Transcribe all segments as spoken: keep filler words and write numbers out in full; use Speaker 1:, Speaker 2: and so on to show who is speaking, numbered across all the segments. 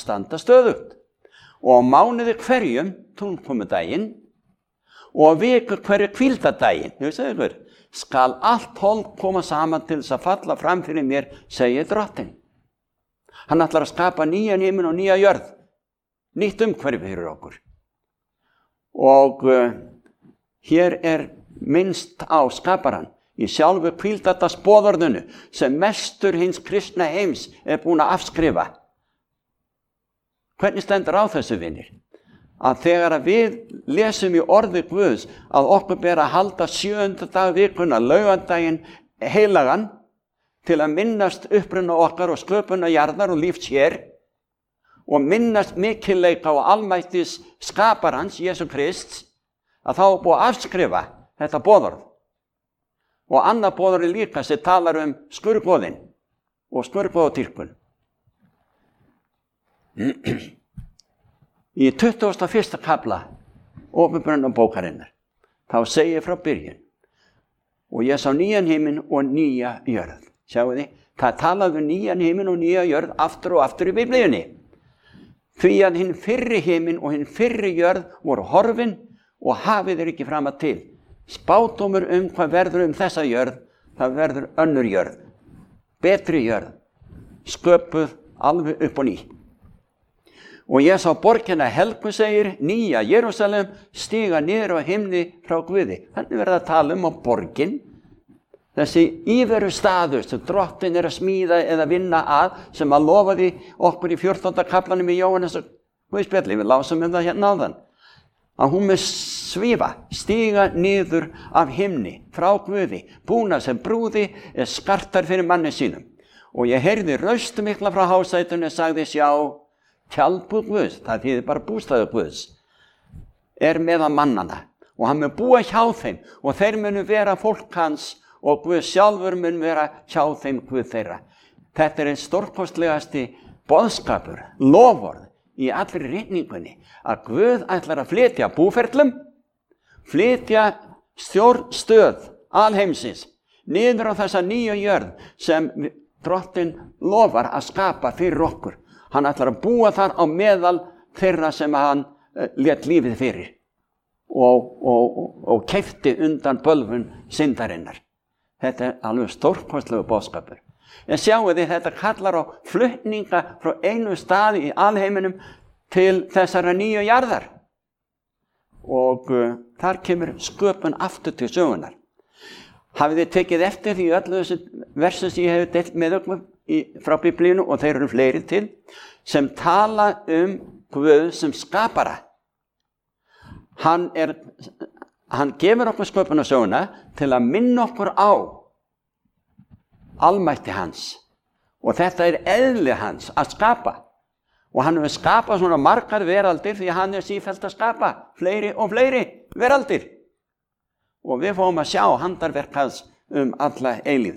Speaker 1: standa stöðugt. Og á mánuði hverjum, túnkomudaginn, og viku hverju hvíldardaginn, ég veist ykkur, skal allt hold koma saman til þess að falla fram fyrir mér, segir Drottinn. Hann ætlar að skapa nýjan himin og nýja jörð, nýtt umhverfi fyrir okkur. Og uh, hér er minnst á skaparan í sjálfu hvíldardagsboðorðinu sem mestur hins kristna heims er búin að afskrifa. Hvernig stendur á þessu, vinir? Að þegar að við lesum í orði Guðs að okkur ber að halda sjöunda dag vikuna, laugardaginn heilagan, til að minnast uppruna okkar og sköpuna jarðar og lífs hér og minnast mikilleika og almættis skaparans, Jesú Krists, að þá er búið að afskrifa þetta boðorð. Og annað boðorð líka sem talar um skurðgoðinn og skurðgoðatýrkun. Í tuttugasta og fyrsta kafla Åpenbarunarbókarinnar þá segir frá byrjun: og ég sá nýjan himin og nýja jörð. Sjáu þið, það talaði um nýjan himin og nýja jörð aftur og aftur í Biblíunni. Því að hinn fyrri himin og hinn fyrri jörð voru horfin og hafið er ekki fram að til. Spádómur um hvað verður um þessa jörð, það verður önnur jörð, betri jörð, sköpuð alveg upp og ný. Og ég sá borgina helgu, segir, nýja Jerúsalem, stíga niður á himni frá Guði. Þannig verður að tala um á borgin, þessi íveru staður sem Drottinn er að smíða eða vinna að, sem að lofaði okkur í fjórtánda kaflanum í Jóhannes og Guðspjalli, við lásum um það hérna áðan, að hún með svífa, stíga niður af himni frá Guði, búna sem brúði er skartar fyrir manni sínum. Og ég heyrði raust mikla frá hásætunni og sagði: sjá, tjaldbúð Guðs, það þýðir bara bústaður Guðs, er meðal mannana og hann mun búa hjá þeim og þeir munu vera fólk hans og Guð sjálfur mun vera hjá þeim Guð þeirra. Þetta er einn stórkostlegasti boðskapur, loforð í allri ritningunni, að Guð ætlar að flytja búferlum, flytja stjórnstöð alheimsins niður á þessa nýju jörð sem Drottinn lofar að skapa fyrir okkur. Hann ætlar að búa þar á meðal þeirra sem hann uh, lét lífið fyrir og, og, og, og keypti undan bölvun syndarinnar. Þetta er alveg stórkostlegu boðskapur. En sjáu þið, þetta kallar á flutninga frá einu staði í alheiminum til þessara nýju jarðar. Og uh, þar kemur sköpun aftur til sögunar. Hafið þið tekið eftir því öllu þessu versi sem ég hef deilt með okkur í, frá Biblíunu, og þeir eru fleiri til, sem tala um Guð sem skapara. Hann, er, hann gefur okkur sköpunarsöguna til að minna okkur á almætti hans. Og þetta er eðli hans að skapa. Og hann hefur skapað svona margar veraldir því að hann er sífellt að skapa fleiri og fleiri veraldir. Og við fáum að sjá handarverk hans um alla eilíð.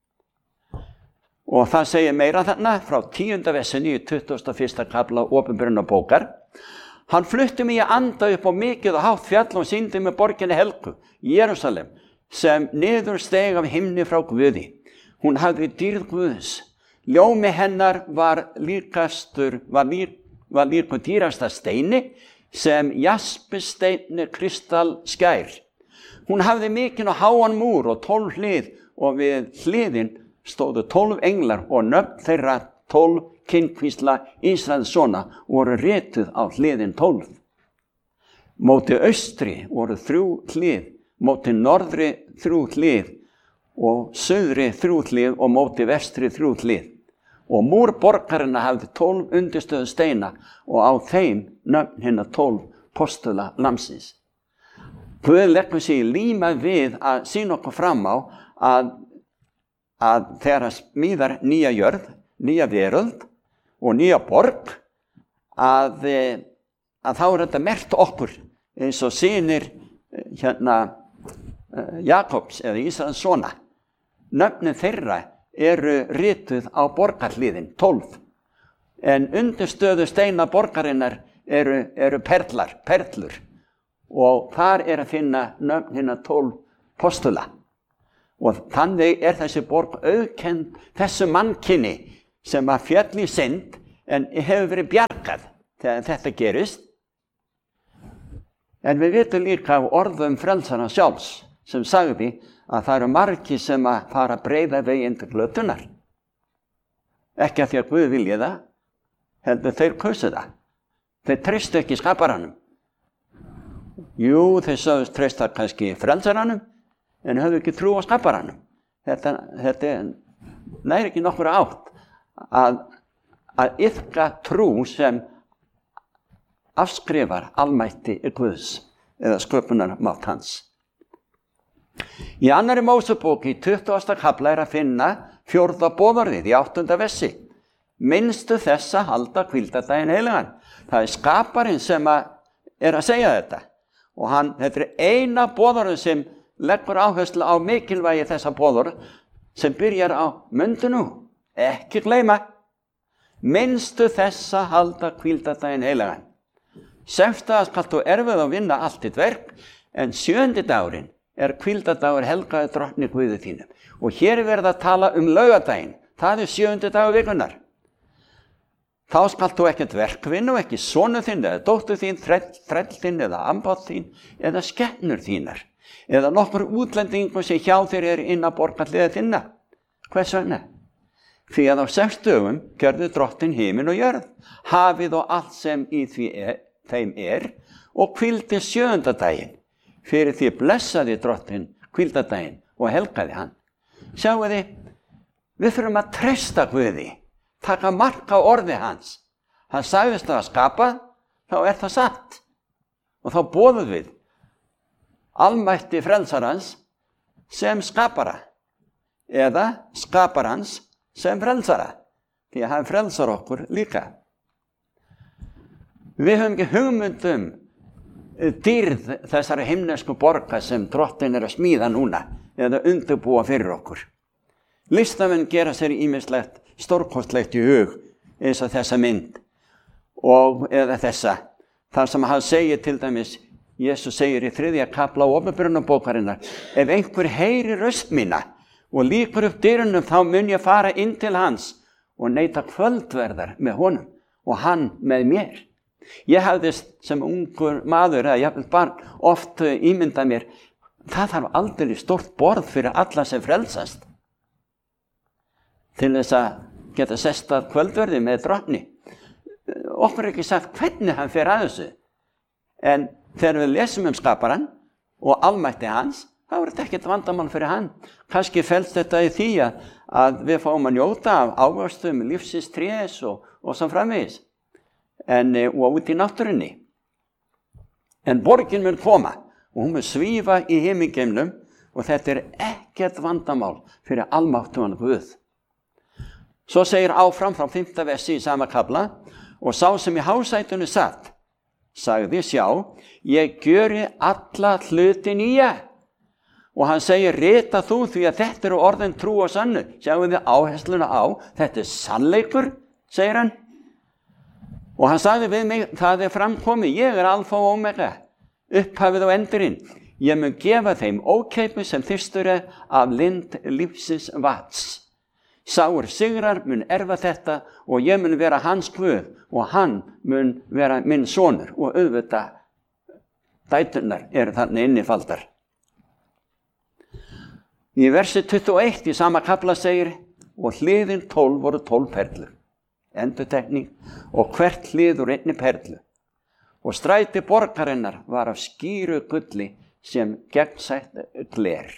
Speaker 1: Og það segir meira þarna frá tíunda versinni í tuttugasta og fyrsta kafla Åpenbarunarbókar. Hann flutti mig að anda upp á mikið og hátt fjall og sýndi með borginni helgu, Jerúsalem, sem niður steig af himni frá Guði. Hún hafði dýrð Guðs. Ljómi hennar var líkastur, var, lík, var líku dýrasta steini, sem jaspisteinni kristall skær. Hún hafði mikinn og háan múr og tólf hlið, og við hliðin stóðu tólf englar og nöfn þeirra tólf kynkvísla Ísraels sona voru rituð á hliðin tólf. Móti austri voru þrjú hlið, móti norðri þrjú hlið og suðri þrjú hlið og móti vestri þrjú hlið. Og múr borgarinnar hafði tólf undirstöðu steina og á þeim nöfn hinna tólf postula lamsins. Guð leggur sig líma við að sýna okkur fram á að, að þegar að smíðar nýja jörð, nýja veröld og nýja borg, að, að þá er þetta merkt okkur eins og synir hérna, Jakobs eða Ísraels sona. Nöfnin þeirra eru rituð á borgarhliðin, tólf. En undirstöðu steina borgarinnar eru, eru perlar, perlur. Og þar er að finna nöfn hinna tólf postula. Og þannig er þessi borg auðkennd þessu mannkyni sem að féll í synd en hefur verið bjargað þegar þetta gerist. En við vitum líka af orðum frelsara sjálfs sem sagði að það eru margir sem að fara að breiða veginn til glötunar. Ekki að því að Guð vilji það, heldur þeir kusu það. Þeir treystu ekki skaparanum. Jú, þeir sögðust treysta kannski frelsaranum, en höfðu ekki trú á skaparanum. Þetta, þetta næri ekki nokkur átt að, að iðka trú sem afskrifar almætti Guðs eða sköpunarmátt hans. Í annarri Mósebók í tuttugasta kafla er að finna fjórða boðorðið í áttunda versi. Minnstu þess að halda hvíldardaginn heilagan. Það er skaparinn sem að er að segja þetta. Og hann, þetta er eina boðorðið sem leggur áherslu á mikilvægi þessa boðorð sem byrjar á mundu nú. Ekki gleyma. Minnstu þess að halda hvíldardaginn heilagan. Sextudagur skalt þú erfið að vinna allt þitt verk, en sjöundi dagurinn er hvíldardagur helgaður drottni Guði þínum. Og hér er verið að tala um laugardaginn. Það er sjöundi dagur vikunnar. Þá skalt þú ekkert verk vinna og ekki sonur þinn eða dóttur þín, þræll þinn eða ambátt þín eða skepnur þínar eða nokkur útlendingur sem hjá þér er inn að borgarliða þinna. Hvers vegna? Því að á sex dögum gjörðu drottin himinn og jörð, hafið og allt sem í því er, þeim er, og hvíldi sjöunda daginn. Fyrir því blessaði drottin hvíldardaginn og helgaði hann. Sjáu þið, við þurfum að treysta Guði, taka mark á orði hans. Hann sagðist það að skapa, þá er það satt. Og þá boðum við almætti frelsarans sem skapara eða skaparans sem frelsara, því að hann frelsar okkur líka. Við höfum ekki hugmyndum dýrð þessari himnesku borgar sem drottin er að smíða núna eða undirbúa fyrir okkur. Listamenn gera sér ýmislegt stórkostlegt í hug eins og þessa mynd og eða þessa. Þar sem hann segir til dæmis, Jesús segir í þriðja kafla á Åpenbarunarbókarinnar, ef einhver heyrir röst mína og lýkur upp dyrunum, þá mun ég fara inn til hans og neita kvöldverðar með honum og hann með mér. Ég hafði sem ungur maður eða jafnvel barn oft ímyndað mér, það þarf aldrei stórt borð fyrir alla sem frelsast til þess að geta sest að kvöldverði með drottni. Okkur er ekki sagt hvernig hann fer að þessu, en þegar við lesum um skaparann og almætti hans, þá er þetta ekkert vandamál fyrir hann. Kannski felst þetta í því að við fáum að njóta af ávöxtum lífsins trés og, og svo framvegis. En, og út í náttúrunni. En borgin mun koma og hún mun svífa í himingeimnum og þetta er ekkert vandamál fyrir almáttugan Guð. Svo segir áfram frá fimmta versi í sama kafla, og sá sem í hásætunu satt, sagði, sjá, ég gjöri alla hluti nýja. Og hann segir, rita þú því að þetta eru orðin trú og sannu. Sjáum við áhersluna á, þetta er sannleikur, segir hann. Og hann sagði við mig, það er framkomið, ég er alfa og omega, upphafið og endurinn. Ég mun gefa þeim ókeypis sem þyrstur er af lind lífsins vats. Sáur sigrar mun erfa þetta og ég mun vera hans Guð og hann mun vera minn sonur og auðvitað dæturnar eru þarna innifaldar. Í versi tuttugu og eitt í sama kafla segir, og hliðin tólf voru tólf perlur. Endurtekning, og hvert hlið úr einni perlu. Og stræti borgarinnar var af skýru gulli sem gegnsætt gler.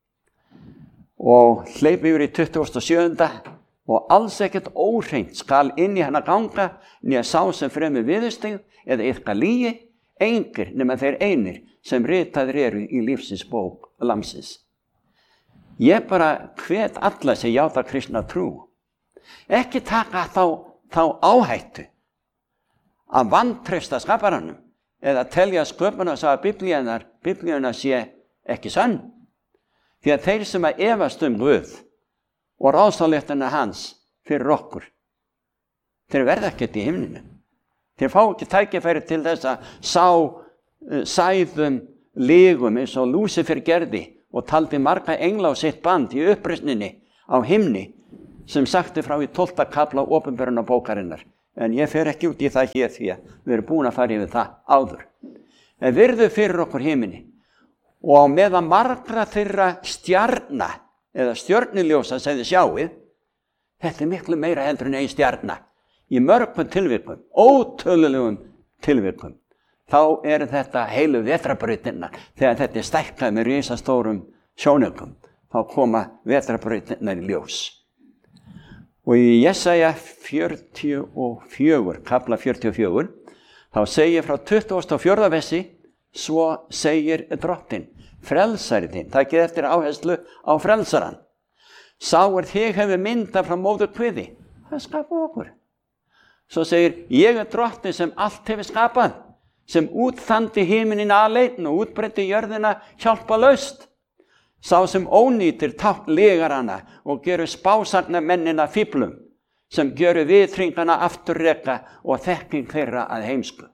Speaker 1: Og hleypi yfir í tuttugasta og sjöunda, og alls ekkert óhreint skal inn í hana ganga, né sá sem fremur viðurstig eða yfka lígi, engir nema þeir einir sem ritaðir eru í lífsins bók lamsins. Ég bara hvet alla sem játa kristna trú. Ekki taka þá, þá áhættu að vantreysta skaparanum eða telja sköpunar að biblíunar, biblíunar sé ekki sann. Því að þeir sem að efast um Guð og ráðsáléttina hans fyrir okkur, þeir verða ekkert í himninu. Þeir fá ekki tækifæri til þess að sá uh, sæðum lygum eins og Lúsifer gerði og taldi marga engla á sitt band í uppreisninni á himni, sem sagti frá í tólfta kafla Åpenbarunarbókarinnar. en ég fer ekki út í það hér því að við erum búin að fara yfir það áður. En virðu fyrir okkur himini og á meðan margra þeirra stjarna eða stjörnuljósa sem þið sjáið, þetta er miklu meira heldur en ein stjarna. Í mörgum tilvikum, ótölulegum tilvikum, þá er þetta heilu vetrarbrautirnar. Þegar þetta er stækkað með risastórum sjónaukum, þá koma vetrarbrautirnar í ljós. Og í Jesaja fjörutíu og fjögur, kafla fjörutíu og fjögur, þá segir frá tuttugasta og fjórða versi, svo segir drottinn, frelsari þinn, það ekki eftir áherslu á frelsaran. Sá er þig hefur myndað frá móður kviði, það skapað okkur. Svo segir, ég er drottinn sem allt hefur skapað, sem útþandi himinin aleinn og útbreiddi jörðina hjálpalaust. Sá sem ónýtir tákn legarana og gerur spásagna mennina fíflum, sem gerur viðhringana afturreka og þekking þeirra að heimsku.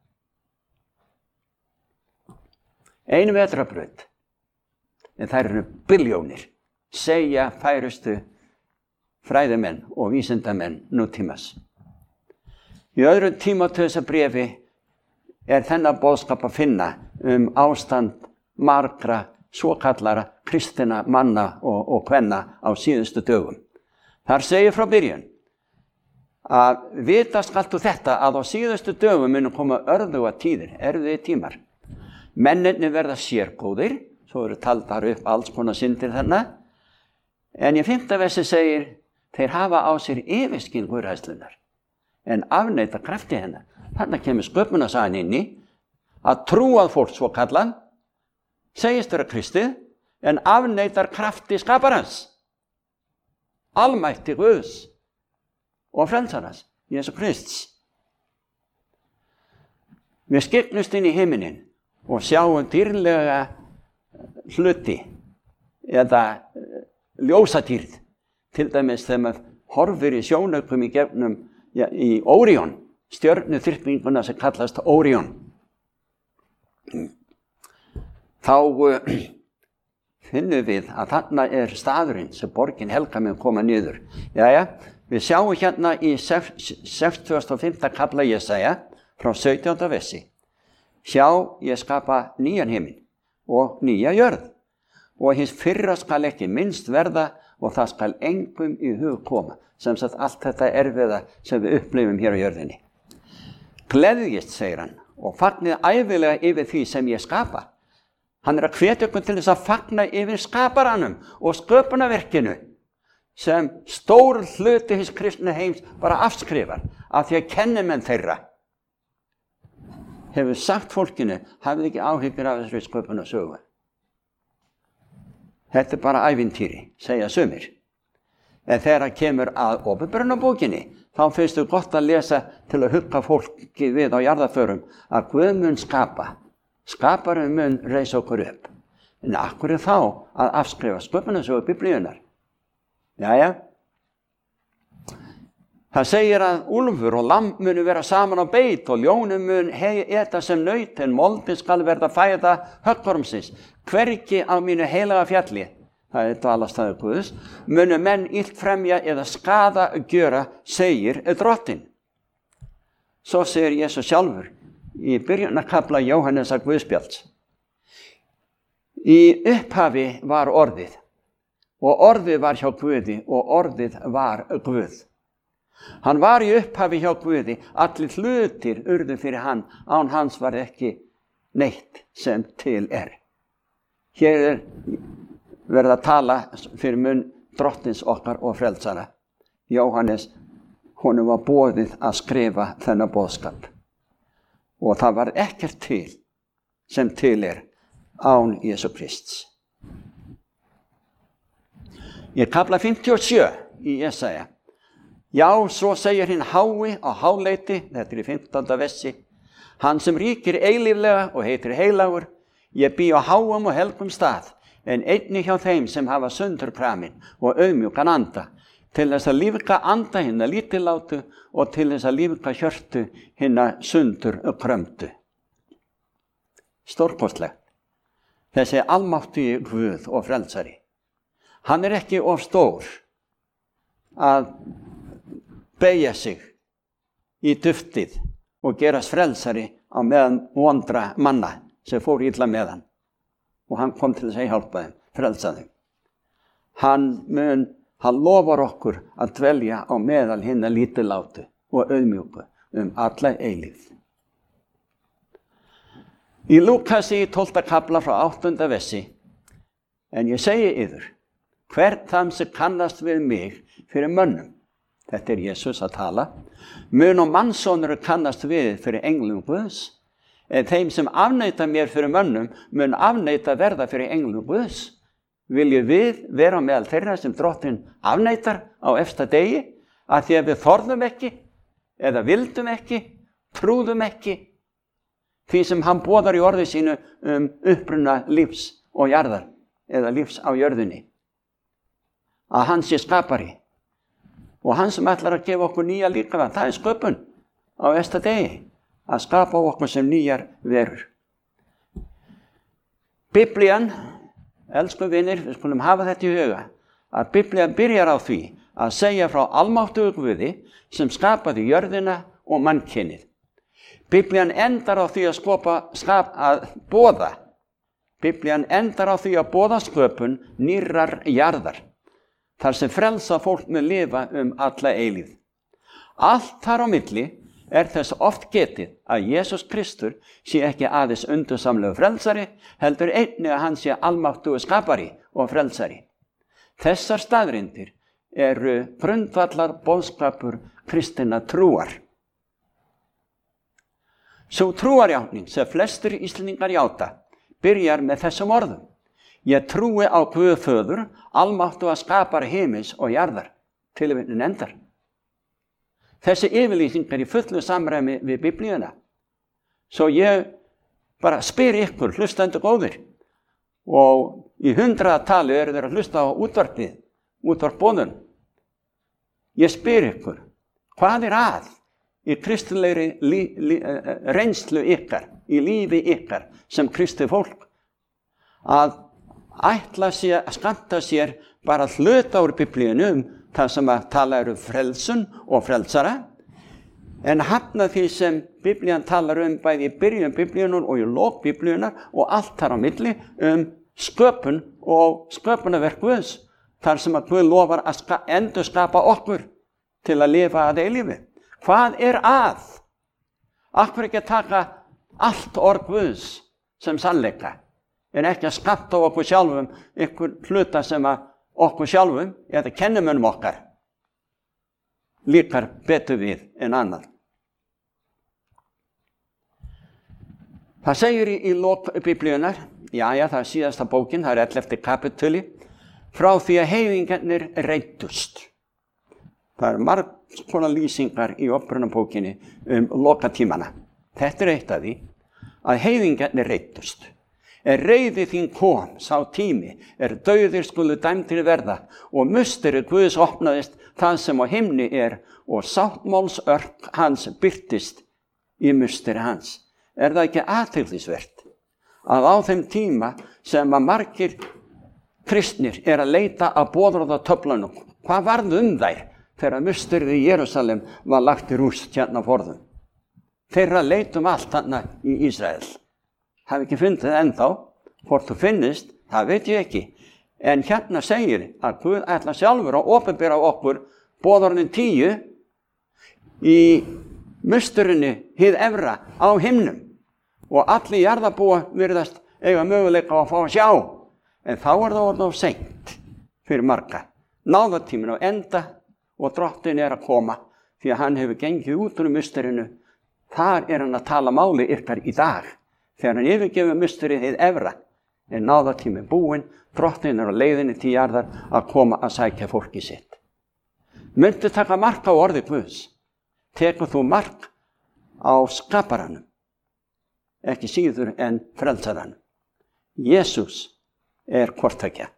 Speaker 1: Einu vetrarbraut, en þær eru biljónir, segja færustu fræðimenn og vísindamenn nútímas. Í öðru Tímóteusarbréfi er þennan boðskap að finna um ástand margra svokallara kristina manna og, og kvenna á síðustu dögum. Þar segir frá byrjun að vita skaltu þetta að á síðustu dögum munum koma örðuga tíðir, erfiðir tímar. Mennirnir verða sérgóðir, svo eru taldar upp alls konar syndir þarna, en í fimmta versi segir þeir hafa á sér yfirskyn guðræðslunar, en afneita krafti hennar. Þarna kemur sköpunarsagan inn í að trúað fólk svo kallan segist vera kristið, en afneitar krafti skaparans, almætti Guðs og frelsarans, Jesú Krists. Við skyggnumst inn í himinin og sjáum dýrlega hluti eða ljósatýrð, til dæmis þegar maður horfir í sjónaukum í gegnum ja, í Órion, stjörnuþyrpinguna sem kallast Órion. Þá uh, finnum við að þarna er staðurinn sem borgin helga með að koma niður. Jæja, við sjáum hérna í sextugasta og fimmta kafla Jesaja frá sautjánda versi. Sjá, ég skapa nýjan himinn og nýja jörð, og hins fyrra skal ekki minnst verða og það skal engum í hug koma. Sem sagt allt þetta erfiða sem við upplifum hér á jörðinni. Gleðjist, segir hann, og fagnið æfilega yfir því sem ég skapa. Hann er að hvetja okkur til þess að fagna yfir skaparanum og sköpunarverkinu sem stór hluti hins kristna heims bara afskrifar af því að kennimenn þeirra hefur sagt fólkinu, hafið ekki áhyggjur af þessari sköpunarsögu. Þetta er bara ævintýri, segja sumir. En þegar það kemur að Åpenbarunarbókinni, þá finnst þau gott að lesa til að hugga fólki við á jarðarförum að Guð mun skapa. Skaparinn mun reisa okkur upp. En akkur er þá að afskrifa sköpunarsögu Biblíunnar? Jæja. Það segir að úlfur og lamb munu vera saman á beit og ljónum mun eta sem naut, en moldin skal verða fæða höggormsins. Hvergi á mínu heilaga fjalli, það er dvalarstaður Guðs, munu menn illt fremja eða skaða gjöra, segir drottinn. Svo segir Jesús sjálfur í byrjunarkafla Jóhannesar Guðspjalls. Í upphafi var orðið, og orðið var hjá Guði, og orðið var Guð. Hann var í upphafi hjá Guði, allir hlutir urðu fyrir hann, án hans var ekki neitt sem til er. Hér er verið að tala fyrir munn drottins okkar og frelsara. Jóhannes, honum var boðið að skrifa þennan boðskap. Og það var ekkert til sem til er án Jesú Krists. Í kafla fimmtíu og sjö í Jesaja. Já, svo segir hinn hái á háleiti, þetta er í fimmtánda versi, hann sem ríkir eilíflega og heitir heilagur, ég bý á háum og helgum stað, en einnig hjá þeim sem hafa sundurkramin og auðmjúkan anda, til þess að lífga anda hinna lítillátu og til þess að lífga hjörtu hinna sundur krömdu. Stórkostlegt. Þessi almáttugi Guð og frelsari. Hann er ekki of stór að beygja sig í duftið og gerast frelsari á meðan vondra manna sem fór illa með hann. Og hann kom til þess að hjálpa þeim, frelsa þeim. Hann mun, hann lofar okkur að dvelja á meðal hinna lítillátu og auðmjúku um alla eilífð. Í Lúkasi í tólfta kafla frá áttunda versi, en ég segi yður, hvern þann sem kannast við mig fyrir mönnum, þetta er Jesús að tala, mun og mannsonur kannast við fyrir englum Guðs, en þeim sem afneita mér fyrir mönnum mun afneita verða fyrir englum Guðs. Viljum við vera meðal þeirra sem Drottinn afneitar á efsta degi, að því að við þorðum ekki, eða vildum ekki, trúðum ekki, því sem hann boðar í orði sínu um uppruna lífs og jarðar, eða lífs á jörðinni. Að hann sé skapari. Og hann sem ætlar að gefa okkur nýja líkamann, það er sköpun á efsta degi, að skapa okkur sem nýjar verur. Biblían, elsku vinir, við skulum hafa þetta í huga, að Biblían byrjar á því að segja frá almáttugu Guði sem skapaði jörðina og mannkynið. Biblían endar á því að skopa, skap, að boða. Biblían endar á því að boða sköpun nýrrar jarðar, þar sem frelsa fólk með lifa um alla eilífð. Allt þar á milli er þess oft getið að Jesús Kristur sé ekki aðeins undursamlegu frelsari, heldur einnig að hann sé almáttugu skapari og frelsari. Þessar staðreyndir eru grundvallar boðskapur kristinna trúar. Sú trúarjátning sem flestir Íslendingar játa byrjar með þessum orðum. Ég trúi á Guð föður, almáttuga skapara himins og jarðar, tilvitnun endar. Þessi yfirlýsing er í fullu samræmi við Biblíuna. Svo ég bara spyr ykkur, hlustendur góðir, og í hundraða tali eru þeir að hlusta á útvarpið, útvarpboðun. Ég spyr ykkur, hvað er að í kristilegri lí, lí, reynslu ykkar, í lífi ykkar sem kristi fólk, að ætla sér, að skammta sér bara hluta úr Biblíunu um það sem að tala um frelsun og frelsara, en hafna því sem Biblían talar um bæði í byrjun Biblíunar og í lok Biblíunar og allt þar á milli um sköpun og sköpunarverk Guðs, þar sem að Guð lofar að ska, endur skapa okkur til að lifa að eilífi. Hvað er að? Akkur ekki að taka allt orð Guðs sem sannleika, en ekki að skapta á okkur sjálfum ykkur hluta sem að okkur sjálfum, eða kennumönnum okkar, líkar betur við en annað. Það segir í, í lok Biblíunar, já, já, það er síðasta bókin, það er ellefti kapituli, frá því að heiðingarnir reiddust. Það er margs konar lýsingar í upprunabókinni um lokatímana. Þetta er eitt af því að heiðingarnir reiddust. Er reiði þín kom, sá tími, er dauðir skulu dæmdir verða og musteri Guðs opnaðist það sem á himni er og sáttmálsörk hans birtist í musteri hans. Er það ekki athyglisvert að á þeim tíma sem að margir kristnir er að leita að boðorðatöflunum, hvað varð um þær þegar musterið í Jerúsalem var lagt í rúst hérna forðum? Þeirra leitum allt þarna í Ísrael. Hafi ekki fundið það ennþá, hvort þú finnist, það veit ég ekki. En hérna segir að Guð ætla sjálfur að opinbera okkur boðorðin tíu í musturinni hið efra á himnum. Og allir jarðarbúa virðast eiga möguleika að fá að sjá. En þá er það orðið of seint fyrir marga. Náðartíminn á enda og Drottinn er að koma því að hann hefur gengið út úr musturinu. Þar er hann að tala máli ykkar í dag. Þegar hann yfirgefur musturinn hið efra, er náðartíminn búinn, Drottinn er á leiðinni til jarðar að koma að sækja fólki sitt. Myndu taka mark á orði Guðs, tekur þú mark á skaparanum, ekki síður en frelsaranum. Jesús er hvorttveggja.